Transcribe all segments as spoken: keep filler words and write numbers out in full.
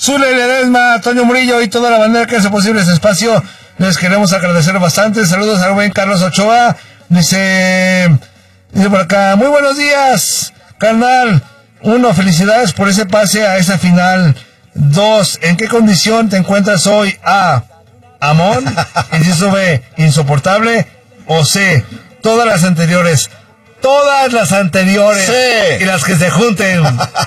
Zule Ledesma, Toño Murillo y toda la bandera que hace posible este espacio. Les queremos agradecer bastante. Saludos a Rubén Carlos Ochoa. Dice, dice por acá, muy buenos días, carnal. Uno, felicidades por ese pase a esa final. Dos, ¿en qué condición te encuentras hoy? A, Amón. Inciso B, insoportable. O C, todas las anteriores. Todas las anteriores. Sí. Y las que se junten.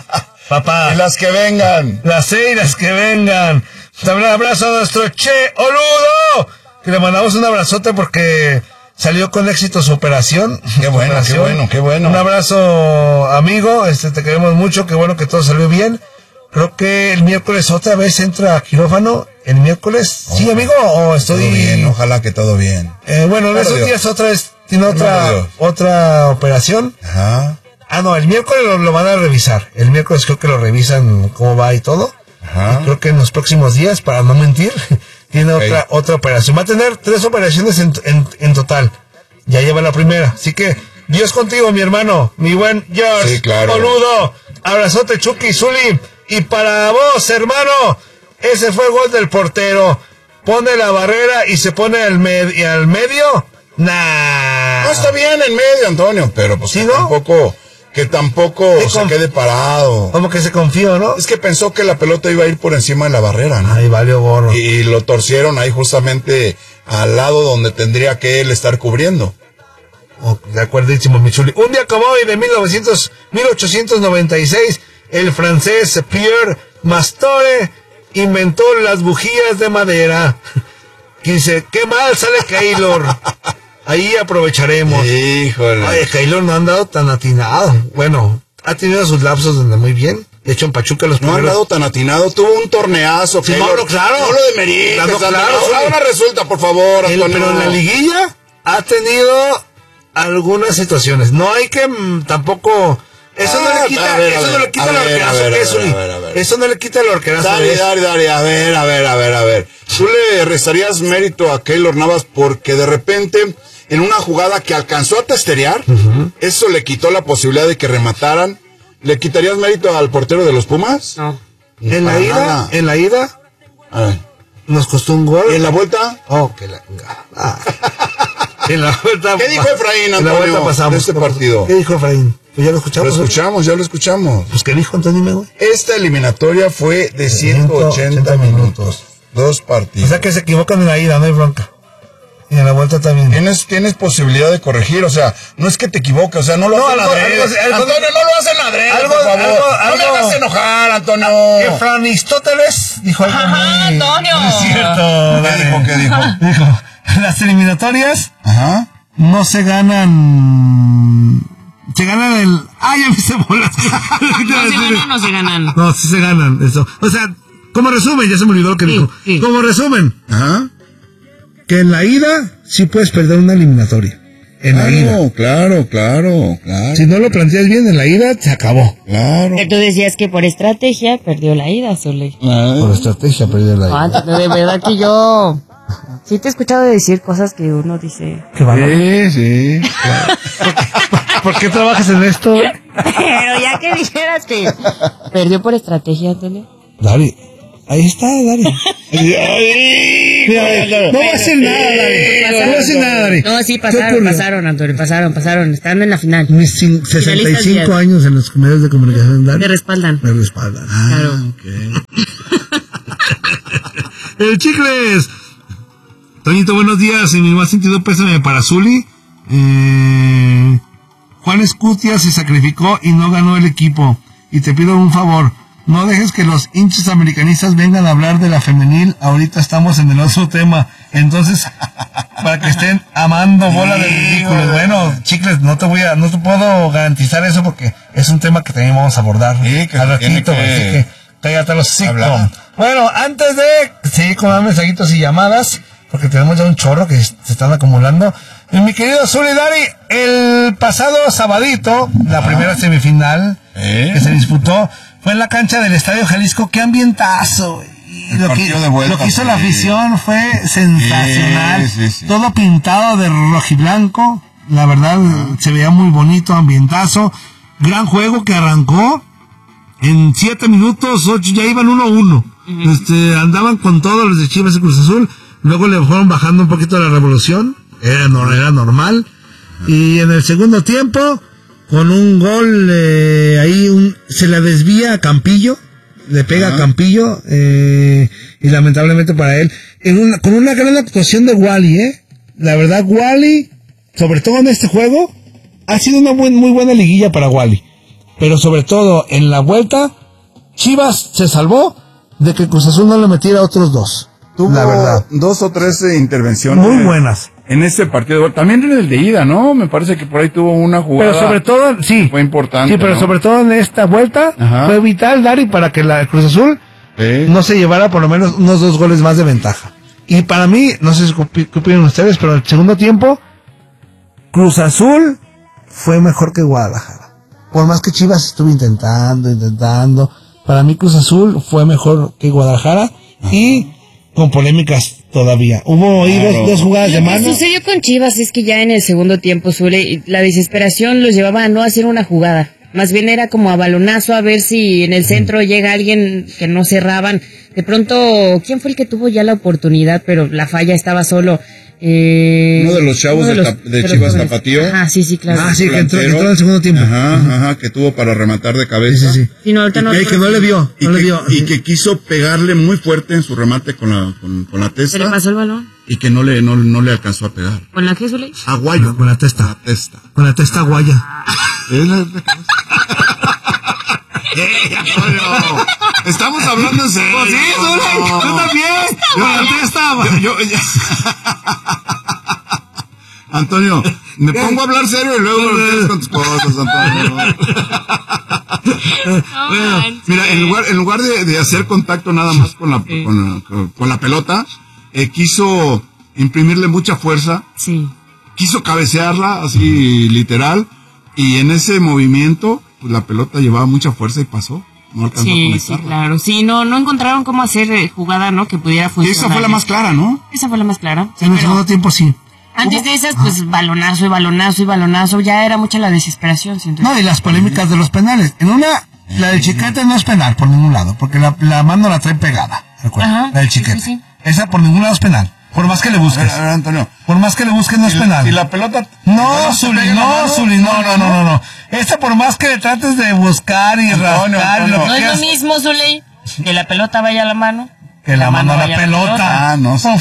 Papá. Y las que vengan. Las C y las que vengan. También un abrazo a nuestro Che Oludo, que le mandamos un abrazote porque salió con éxito su operación. Qué bueno, operación. qué bueno, qué bueno. Un abrazo, amigo. Este, te queremos mucho. Qué bueno que todo salió bien. Creo que el miércoles otra vez entra a quirófano. ¿El miércoles? Oh, ¿sí, amigo? ¿O estoy...? Todo bien, ojalá que todo bien. Eh, bueno, en esos Dios. días otra vez tiene otra, otra operación. Ajá. Ah, no, el miércoles lo, lo van a revisar. El miércoles creo que lo revisan cómo va y todo. Ajá. Y creo que en los próximos días, para no mentir, tiene okay. otra otra operación. Va a tener tres operaciones en, en, en total. Ya lleva la primera. Así que, Dios contigo, mi hermano. Mi buen George. Sí, claro. Boludo. Abrazote, Chucky, Zuli. Y para vos, hermano, ese fue el gol del portero. Pone la barrera y se pone al, med- y al medio. Nah. No, está bien en medio, Antonio, pero pues ¿sí, que no? tampoco, que tampoco se conf- quede parado. Como que se confió, ¿no? Es que pensó que la pelota iba a ir por encima de la barrera, ¿no? Ay, valió gorro. Y, y lo torcieron ahí justamente al lado donde tendría que él estar cubriendo. Oh, de acuerdísimo, Michuli. Un día como hoy de mil ochocientos noventa y seis, el francés Pierre Mastore inventó las bujías de madera. Y dice, qué mal sale Keylor. Ahí aprovecharemos. Híjole. Ay, Keylor no ha andado tan atinado. Bueno, ha tenido sus lapsos donde muy bien. De hecho, en Pachuca los no primeros... No ha andado tan atinado. Tuvo un torneazo. Sí, no, no, claro. No lo demerites. Claro, claro. Sí. Ahora resulta, por favor, El, Antonio. Pero en la liguilla ha tenido algunas situaciones. No hay que mmm, tampoco... Eso ah, no le quita, ver, eso ver, no le quita el orquerazo que es un... Eso no le quita el orquerazo. Dale, dale, dale, a ver, a ver, a ver, a ver. ¿Tú le restarías mérito a Keylor Navas porque de repente, en una jugada que alcanzó a testerear, uh-huh. eso le quitó la posibilidad de que remataran? ¿Le quitarías mérito al portero de los Pumas? No. En la ida, nada. en la ida, a ver. nos costó un gol. ¿Y en la vuelta? Oh, que la... Ah. En la vuelta... ¿Qué dijo Efraín, Antonio, en la vuelta pasamos, de este partido? ¿Qué dijo Efraín? Pues ya lo escuchamos. Lo escuchamos, ya lo escuchamos. Pues ¿qué dijo Antonio Mego? Esta eliminatoria fue de ciento ochenta minutos. Dos partidos. O sea que se equivocan en la ida, no hay bronca. Y en la vuelta también. Tienes, tienes posibilidad de corregir, o sea, no es que te equivoques, o sea, no lo no, hacen algo, adrede. Algo, algo, Antonio, no lo hacen adrede, algo, por favor. Algo, no algo, me hagas enojar, Antonio. Efranistóteles dijo algo Ajá, muy... Antonio. No es cierto. ¿Qué dijo? ¿Qué dijo? Dijo, las eliminatorias Ajá. no se ganan... Se ganan el... ¡Ay, ya me hice bolas! ¿No se ganan o no se ganan? No, sí se ganan, eso. O sea, como resumen, ya se me olvidó lo que sí, dijo. Sí. Como resumen. Ajá. Que en la ida sí puedes perder una eliminatoria. En claro, la ida. Claro, claro, claro. Si no lo planteas bien en la ida, se acabó. Claro. Que tú decías que por estrategia perdió la ida, Zuli. Ay. Por estrategia perdió la ida. Ah, de verdad que yo... Sí te he escuchado decir cosas que uno dice... ¿Qué valor? Sí, sí. Claro. ¿Por qué trabajas en esto? Pero ya que dijeras que perdió por estrategia, Antonio. Dari, ahí está, Dari. Mira, no va a hacer nada, Dari. No va a hacer nada, Dari. No, sí, pasaron, pasaron, Antonio, pasaron, pasaron. Están en la final. Mis sesenta y cinco años en los medios de comunicación, Dari. Me respaldan. Me respaldan. Ah, claro. Ok. El Chicles. Toñito, buenos días. En mi más sentido pésame para Zuli. Eh... Juan Escutia se sacrificó y no ganó el equipo. Y te pido un favor, no dejes que los hinchas americanistas vengan a hablar de la femenil. Ahorita estamos en el otro tema. Entonces, para que estén amando bola de ridículos. Bueno, Chicles, no te voy a, no te puedo garantizar eso porque es un tema que también vamos a abordar. Sí, que al ratito, que... así que cállate los cinco. Bueno, antes de seguir con más mensajitos y llamadas, porque tenemos ya un chorro que se están acumulando. Y mi querido Zuli Dari, el pasado sabadito, la ah, primera semifinal ¿eh? que se disputó, fue en la cancha del Estadio Jalisco. ¡Qué ambientazo! Y lo que, vuelta, lo que hizo sí. la afición fue sensacional. Sí, sí, sí. Todo pintado de rojiblanco. La verdad, ah. se veía muy bonito, ambientazo. Gran juego que arrancó en siete minutos, ocho, ya iban uno a uno. Uh-huh. Este, andaban con todos los de Chivas y Cruz Azul, luego le fueron bajando un poquito la revolución, era, no, era normal, y en el segundo tiempo, con un gol, eh, ahí un, se la desvía a Campillo, le pega uh-huh. a Campillo, eh, y lamentablemente para él, en una, con una gran actuación de Wally, eh, la verdad Wally, sobre todo en este juego, ha sido una buen, muy buena liguilla para Wally, pero sobre todo en la vuelta, Chivas se salvó de que Cruz Azul no le metiera otros dos. Tuvo la verdad. dos o tres intervenciones. Muy buenas. En ese partido. También en el de ida, ¿no? Me parece que por ahí tuvo una jugada. Pero sobre todo, sí. Fue importante. Sí, pero ¿no? sobre todo en esta vuelta, Ajá. fue vital, Dari, para que la Cruz Azul ¿Sí? no se llevara por lo menos unos dos goles más de ventaja. Y para mí, no sé qué opinan ustedes, pero el segundo tiempo, Cruz Azul fue mejor que Guadalajara. Por más que Chivas estuvo intentando, intentando, para mí Cruz Azul fue mejor que Guadalajara Ajá. y con polémicas todavía. Hubo ahí claro. dos, dos jugadas Lo de mano. Lo que sucedió con Chivas es que ya en el segundo tiempo, Zule, la desesperación los llevaba a no hacer una jugada. Más bien era como a balonazo, a ver si en el centro mm. llega alguien que no cerraban. De pronto, ¿quién fue el que tuvo ya la oportunidad? Pero la falla estaba solo. Eh, uno de los chavos de, de, los, de Chivas Tapatío. Ah, sí, sí, claro. Ah, sí, que entró, que entró en el segundo tiempo. Ajá, uh-huh. ajá, que tuvo para rematar de cabeza. Sí, sí, sí. sí no, ahorita y no, que, que no le vio, y no que, le vio. Y que quiso pegarle muy fuerte en su remate con la, con, con la testa. ¿Se le pasó el balón? Y que no le, no, no le alcanzó a pegar. ¿Con la qué, Zule? Aguayo. Con, con la testa. Con la testa. Con la testa guaya. Es la, la Estamos hablando en serio. Pues sí, Zule, yo también. Con la testa. Yo, yo, Antonio, me pongo a hablar serio y luego me con tus cosas, Antonio. Bueno, mira, en lugar, en lugar de, de hacer contacto nada más con la, con la, con la pelota, eh, quiso imprimirle mucha fuerza. Sí. Quiso cabecearla, así literal, y en ese movimiento, pues la pelota llevaba mucha fuerza y pasó. No alcanzó sí, a conectarla. Sí, claro. Sí, no, no encontraron cómo hacer eh, jugada, ¿no? Que pudiera funcionar. Esa fue la más clara, ¿no? Esa fue la más clara. Sí, en el segundo tiempo sí. Antes de esas, pues, balonazo y balonazo y balonazo, ya era mucha la desesperación, siento. No, y las polémicas de los penales. En una, la del Chiquete no es penal por ningún lado, porque la, la mano la trae pegada, recuerda, la del Chiquete. Sí, sí, sí. Esa por ningún lado es penal, por más que le busques. A ver, a ver, Antonio. Por más que le busques no es penal. ¿Y la pelota? No, Zuli, no, Zuli, no, no, no, no, no. Esta por más que le trates de buscar y rascar. No, no es lo mismo, Zuli, que la pelota vaya a la mano. Que la, la mano a la pelota. La pelota. Ah, no sé.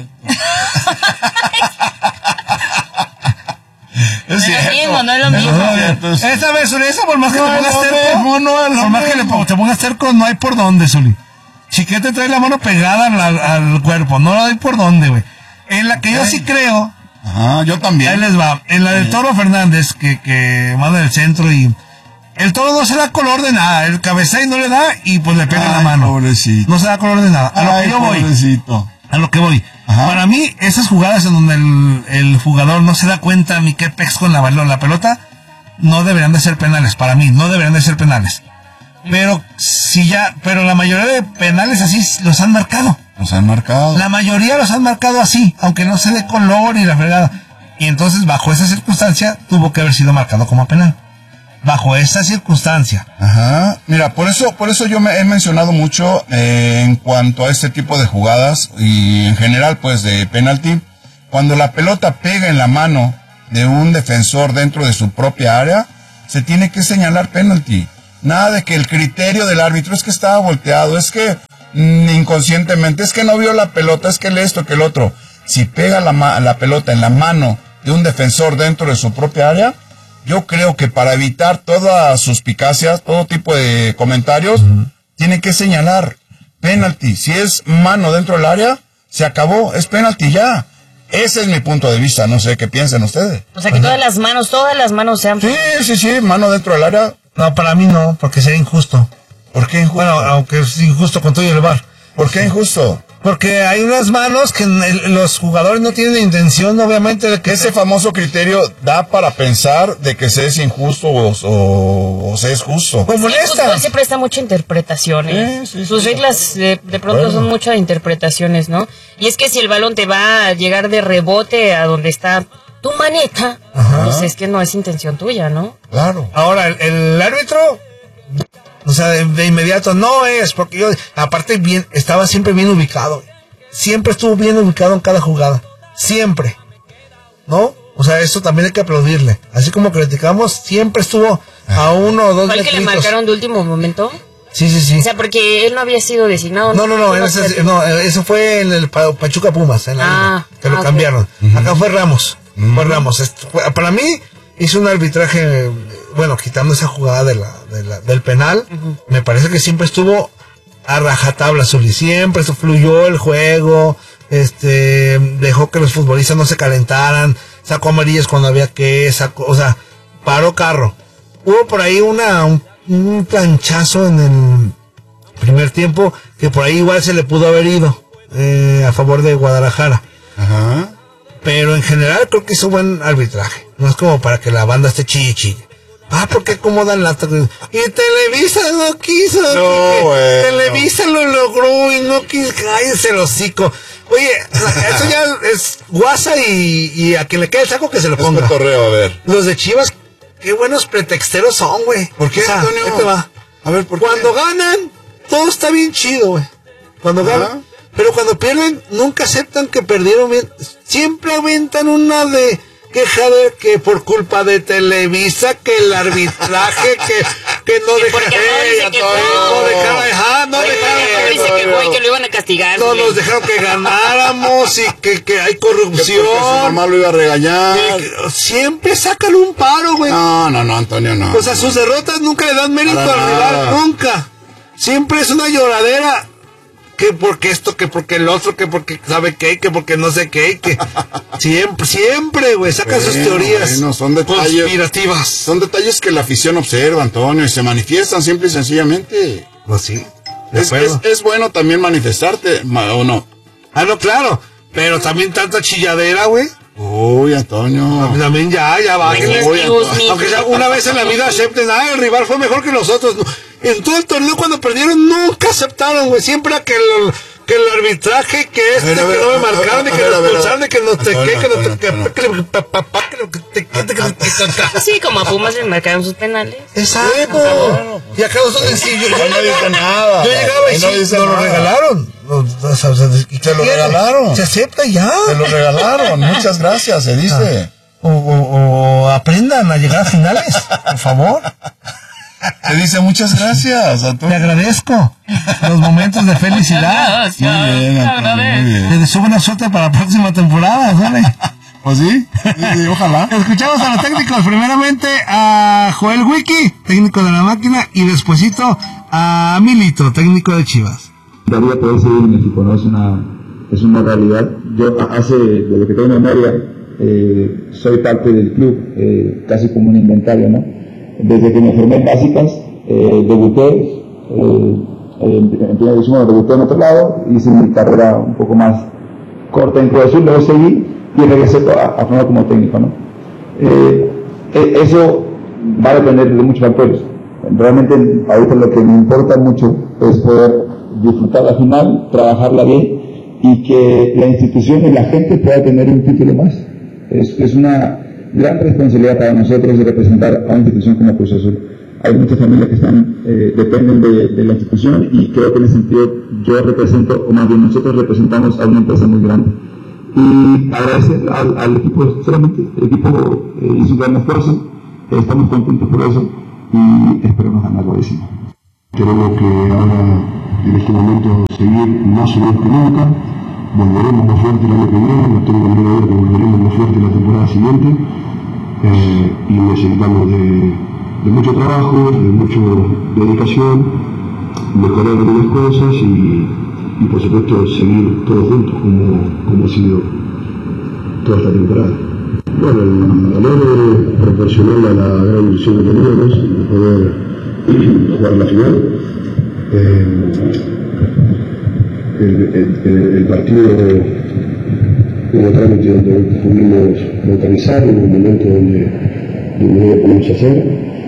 Es no es lo mismo, no es lo mismo. No, esa vez, Zuli, esa por más que no, te pongas cerco, no, no, no, por más que le, te pongas cerco, no hay por dónde, Zuli. Chiquete trae la mano pegada al, al cuerpo, no hay por dónde, güey. En la que yo sí creo. Ajá, yo también. Ahí les va. En la del Toro Fernández, que, que manda del centro y... El Toro no se da color de nada, el cabecea y no le da y pues le pega Ay, la mano. Pobrecito. No se da color de nada. A lo Ay, que yo voy. Pobrecito. A lo que voy. Ajá. Para mí, esas jugadas en donde el, el jugador no se da cuenta ni qué pex con la, la pelota, no deberían de ser penales. Para mí, no deberían de ser penales. Pero si ya, pero la mayoría de penales así los han marcado. Los han marcado. La mayoría los han marcado así, aunque no se dé color y la fregada. Y entonces, bajo esa circunstancia, tuvo que haber sido marcado como penal. Bajo esa circunstancia. Ajá. Mira, por eso, por eso yo me he mencionado mucho eh, en cuanto a este tipo de jugadas y en general, pues, de penalti. Cuando la pelota pega en la mano de un defensor dentro de su propia área, se tiene que señalar penalti. Nada de que el criterio del árbitro es que estaba volteado, es que mmm, inconscientemente, es que no vio la pelota, es que el esto, que el otro. Si pega la, ma- la pelota en la mano de un defensor dentro de su propia área, yo creo que para evitar todas suspicacias, todo tipo de comentarios, uh-huh. tiene que señalar penalti. Si es mano dentro del área, se acabó, es penalti ya. Ese es mi punto de vista, no sé qué piensen ustedes. O sea, que todas las manos, todas las manos sean... Sí, sí, sí, mano dentro del área. No, para mí no, porque sería injusto. ¿Por qué injusto? Bueno, aunque es injusto con todo y el V A R. ¿Por qué injusto? Porque hay unas manos que el, los jugadores no tienen intención, obviamente, de que... Ese famoso criterio da para pensar de que se es injusto o, o, o se es justo. Pues molesta. El fútbol se presta mucha interpretación, ¿eh? Sí, sí, Sus sí, reglas de, de pronto bueno. son muchas interpretaciones, ¿no? Y es que si el balón te va a llegar de rebote a donde está tu maneta, Ajá. pues es que no es intención tuya, ¿no? Claro. Ahora, el, el árbitro O sea, de, de inmediato, no es, porque yo, aparte, bien, estaba siempre bien ubicado. Siempre estuvo bien ubicado en cada jugada. Siempre. ¿No? O sea, esto también hay que aplaudirle. Así como criticamos, siempre estuvo a uno o dos ¿Fue el que le marcaron de último momento? Sí, sí, sí. O sea, porque él no había sido designado. No, no, no, no, ese, no eso fue en el Pachuca Pumas, en la ah, liga, que ah, lo okay. cambiaron. Uh-huh. Acá fue Ramos, uh-huh. fue Ramos. Para mí hizo un arbitraje, bueno, quitando esa jugada de la, de la, del penal, uh-huh. me parece que siempre estuvo a rajatabla, Zuli. Siempre fluyó el juego, este, dejó que los futbolistas no se calentaran, sacó amarillas cuando había que, sacó, o sea, paró carro. Hubo por ahí una, un, un planchazo en el primer tiempo que por ahí igual se le pudo haber ido eh, a favor de Guadalajara. Ajá. Pero en general creo que hizo buen arbitraje. No es como para que la banda esté chille chille. Ah, porque acomodan la... Y Televisa no quiso. No, güey. Televisa no. lo logró y no quiso. Cállese el hocico. Oye, eso ya es guasa y, y a quien le quede el saco que se lo ponga. Es cotorreo, a ver. Los de Chivas, qué buenos pretexteros son, güey. ¿Por qué, o sea, Antonio? Este va. A ver, ¿por Cuando qué? ganan, todo está bien chido, güey. Cuando ganan. Ajá. Pero cuando pierden, nunca aceptan que perdieron bien. Siempre aventan una de... queja de que por culpa de Televisa, que el arbitraje, que, que no dejaron, no dejaron, ajá, no dejaron, dice que fue que lo iban a castigar. No nos dejaron que ganáramos y que, que hay corrupción. Que su mamá lo iba a regañar. Que, siempre sacan un paro, güey. No, no, no, Antonio, no. O sea, sus derrotas nunca le dan mérito al rival, nunca. Siempre es una lloradera. Que porque esto, que porque el otro, que porque sabe qué, que porque no sé qué, que siempre, siempre, güey, sacan bueno, sus teorías bueno, son detalles, conspirativas. Son detalles que la afición observa, Antonio, y se manifiestan simple y sencillamente. Pues sí, es, es, es bueno también manifestarte, ¿o no? Ah, no, claro, pero también tanta chilladera, güey. Uy, Antonio. También ya, ya va. Aunque sea una vez en la vida acepten, ah, el rival fue mejor que nosotros. En todo el torneo cuando perdieron nunca aceptaron, güey. Siempre que el, que el arbitraje, que este, ver, ver, que no me marcaron, y que nos expulsaron, y que no te qué, que no te que sí, como a Pumas le marcaron sus penales. Exacto. Y acá nosotros sí, yo no dice nada. Yo llegaba y sí, nos lo regalaron. Y te lo regalaron. Se acepta ya. Te lo regalaron. Muchas gracias, se dice. O, o, o aprendan a llegar a finales, por favor. Te dice muchas gracias, Antonio. Te agradezco los momentos de felicidad. Muy bien, Antonio, muy bien. Te deseo buena suerte para la próxima temporada, ¿vale? ¿O sí? Sí, ojalá. Escuchamos a los técnicos, primeramente a Joel Wiki, técnico de la máquina, y despuesito a Milito, técnico de Chivas. Todavía poder seguir en México, ¿no? Es una, es una realidad. Yo hace, de lo que tengo memoria, eh, soy parte del club, eh, casi como un inventario, ¿no? Desde que me formé en básicas, eh, debuté, eh, en primera división, debuté en otro lado, hice mi carrera un poco más corta en Cruz Azul, luego seguí y regresé a, a formar como técnico, ¿no? Eh, eh, eso va a depender de muchos factores. Realmente ahorita lo que me importa mucho es poder disfrutar la final, trabajarla bien y que la institución y la gente pueda tener un título más. Es, es una gran responsabilidad para nosotros de representar a una institución como Cruz Azul. Hay muchas familias que están, eh, dependen de, de la institución y creo que en ese sentido yo represento, o más bien nosotros representamos a una empresa muy grande. Y agradecer al, al equipo, solamente el equipo eh, hizo un gran esfuerzo, eh, estamos contentos por eso y esperemos ganar la décima. Tenemos que ahora, en este momento, seguir más unidos que nunca. Volveremos más fuerte el año que viene, no tengo ninguna duda que volveremos más fuerte la temporada siguiente. Eh, y necesitamos de, de mucho trabajo, de mucha dedicación, mejorar algunas cosas y, y por supuesto seguir todos juntos como, como ha sido toda esta temporada. Bueno, el honor proporcional a la gran ilusión que teníamos de poder jugar la final. Eh, el, el, el partido hubo trámite donde pudimos neutralizar, hubo un momento donde, donde no pudimos hacer.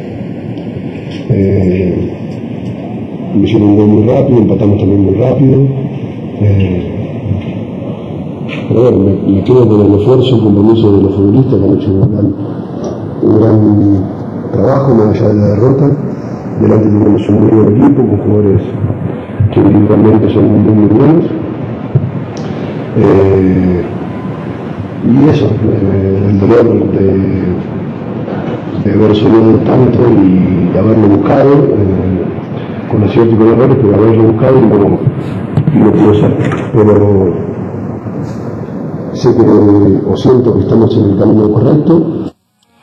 Eh, me hicieron un gol muy rápido, empatamos también muy rápido. Eh, pero bueno, me, me quedo con el esfuerzo y compromiso de los futbolistas que han hecho un gran, un gran trabajo más allá de la derrota. delante tenemos un muy buen equipo con jugadores que individualmente son muy, muy buenos. Eh, y eso, eh, el dolor de, de haber soñado tanto y de haberlo buscado, eh, con aciertos y con errores, pero haberlo buscado y no, y no pudo ser. Pero sé que, o siento que estamos en el camino correcto.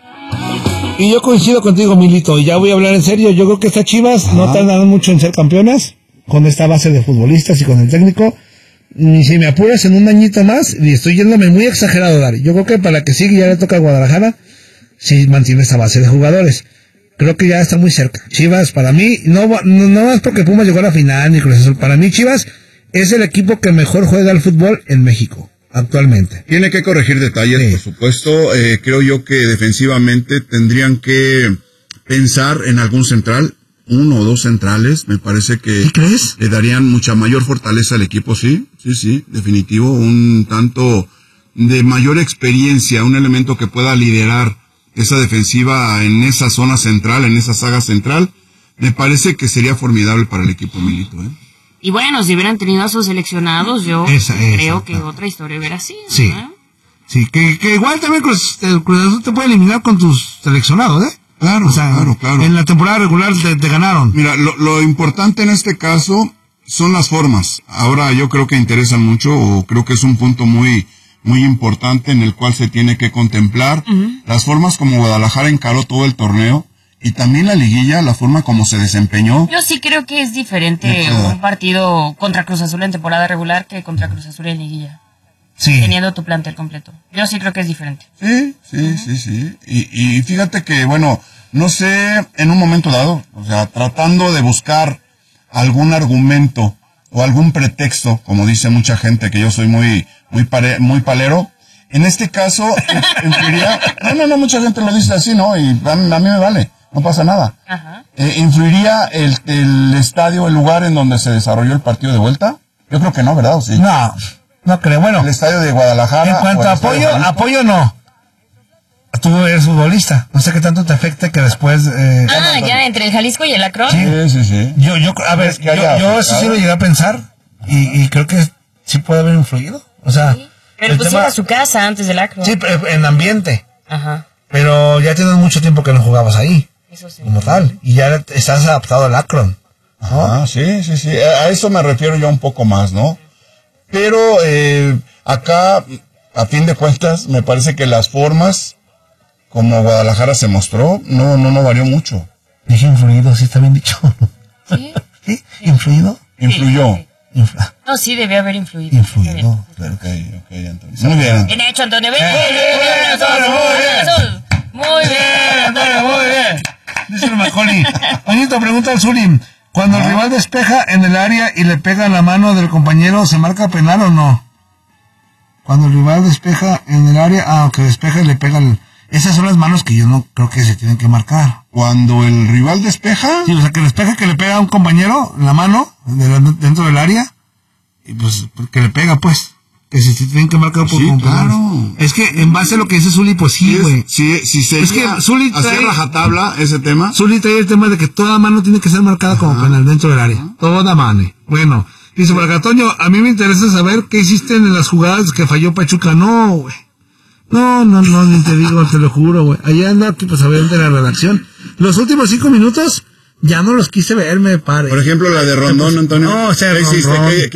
Y yo coincido contigo, Milito, y ya voy a hablar en serio. Yo creo que estas Chivas Ajá. no tardan mucho en ser campeonas, con esta base de futbolistas y con el técnico. Ni si me apuras en un añito más, y estoy yéndome muy exagerado, Dari. Yo creo que para que siga ya le toca a Guadalajara, si mantiene esta base de jugadores. Creo que ya está muy cerca. Chivas, para mí, no, no, no más porque Pumas llegó a la final, ni Cruz Azul. Para mí, Chivas es el equipo que mejor juega al fútbol en México, actualmente. Tiene que corregir detalles, sí. por supuesto. Eh, creo yo que defensivamente tendrían que pensar en algún central, uno o dos centrales. Me parece que ¿Qué crees? le darían mucha mayor fortaleza al equipo, sí, sí, sí, definitivo. Un tanto de mayor experiencia, un elemento que pueda liderar esa defensiva en esa zona central, en esa saga central. Me parece que sería formidable para el equipo Milito, ¿eh? Y bueno, si hubieran tenido a sus seleccionados, yo esa, esa, creo que claro. otra historia hubiera sido. Sí, ¿eh? sí, que, que igual también Cruz, el Cruz Azul te puede eliminar con tus seleccionados, ¿eh? Claro, o sea, claro, claro. En la temporada regular te, te ganaron. Mira, lo, lo importante en este caso son las formas. Ahora yo creo que interesan mucho, o creo que es un punto muy, muy importante en el cual se tiene que contemplar uh-huh. las formas como Guadalajara encaró todo el torneo. Y también la liguilla, la forma como se desempeñó. Yo sí creo que es diferente un partido contra Cruz Azul en temporada regular que contra Cruz Azul en liguilla. Sí. Teniendo tu plantel completo. Yo sí creo que es diferente. Sí, sí, uh-huh. sí, sí. Y, y fíjate que, bueno, no sé, en un momento dado, o sea, tratando de buscar algún argumento o algún pretexto, como dice mucha gente, que yo soy muy, muy, pare, muy palero. En este caso, influiría, no, no, no, mucha gente lo dice así, ¿no? Y a, a mí me vale. No pasa nada. Ajá. Eh, ¿Influiría el, el estadio, el lugar en donde se desarrolló el partido de vuelta? Yo creo que no, ¿verdad? ¿O sí? No, no creo. Bueno, el estadio de Guadalajara. En cuanto a apoyo, apoyo no. Tú eres futbolista. No sé qué tanto te afecte que después... Eh, ah, ya, ya, entre el Jalisco y el Akron. Sí, sí, sí. Yo, yo, a ver, yo, yo eso sí lo llegué a pensar y, y creo que sí puede haber influido. O sea... Sí. Pero pues tema, iba a su casa antes del Akron. Sí, en ambiente. Ajá. Pero ya tienes mucho tiempo que no jugabas ahí. Eso sí. Como tal. Y ya estás adaptado al Akron. ¿No? Ah, sí, sí, sí. A eso me refiero yo un poco más, ¿no? Pero eh, acá, a fin de cuentas, me parece que las formas, como Guadalajara se mostró, no, no, no varió mucho. Dije influido, sí está bien dicho. ¿Sí? ¿Sí? ¿Influido? Influyó. Sí, sí. Influ- no, sí, debió haber influido. Influido. Claro. Ok, ok, Antonio. Muy bien. Bien hecho, Antonio. Bien, muy bien, Antonio, muy bien. Muy bien, Antonio, muy bien. Dice el Macaulay. Oñito, pregunta al Zuli. Cuando el rival despeja en el área y le pega la mano del compañero, ¿se marca penal o no? Cuando el rival despeja en el área, ah, que despeja y le pega el... Esas son las manos que yo no creo que se tienen que marcar. Cuando el rival despeja... Sí, o sea, que despeja, que le pega a un compañero la mano de la, dentro del área, y pues que le pega, pues. Que se tienen que marcar por sí, compañeros. Claro. Es que en base a lo que dice Zuli, pues sí, güey. Sí, sí, sí. Es que Zuli trae... ¿Hacía rajatabla ese tema? Zuli trae el tema de que toda mano tiene que ser marcada como Ajá. penal dentro del área. Ajá. Toda mano. Bueno, dice por acá, Toño, a mí me interesa saber qué hiciste en las jugadas que falló Pachuca. No, güey. No, no, no, ni te digo, te lo juro, güey. Allá ando aquí, pues, a ver, de la redacción. Los últimos cinco minutos, ya no los quise ver, me pare. Por ejemplo, la de Rondón, Antonio. No, o sea, Rondón.